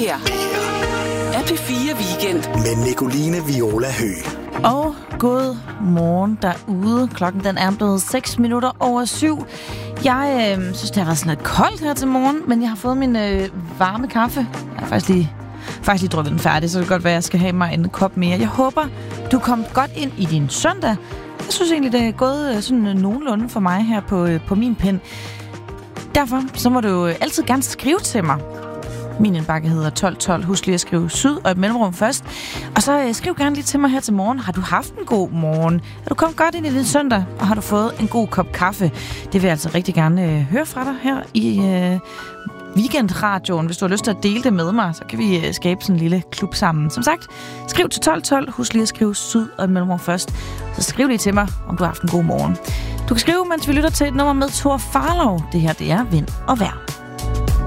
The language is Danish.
her er P4 Weekend med Nicoline Viola Høgh. Og god morgen derude. Klokken den er blevet 6 minutter over 7. Jeg synes, det har været sådan lidt koldt her til morgen, men jeg har fået min varme kaffe. Jeg har faktisk lige drukket den færdig, så det kan godt være, at jeg skal have mig en kop mere. Jeg håber, du er kommet godt ind i din søndag. Jeg synes egentlig, det er gået sådan nogenlunde for mig her på min pen. Derfor så må du altid gerne skrive til mig. Min indbakke hedder 1212. Husk lige at skrive syd og et mellemrum først. Og så skriv gerne lige til mig her til morgen. Har du haft en god morgen? Er du kommet godt ind i din søndag? Og har du fået en god kop kaffe? Det vil jeg altså rigtig gerne høre fra dig her i Weekendradioen. Hvis du har lyst til at dele det med mig, så kan vi skabe sådan en lille klub sammen. Som sagt, skriv til 1212. Husk lige at skrive syd og et mellemrum først. Så skriv lige til mig, om du har haft en god morgen. Du kan skrive, mens vi lytter til et nummer med Thor Farlov. Det her, det er Vind og Vejr.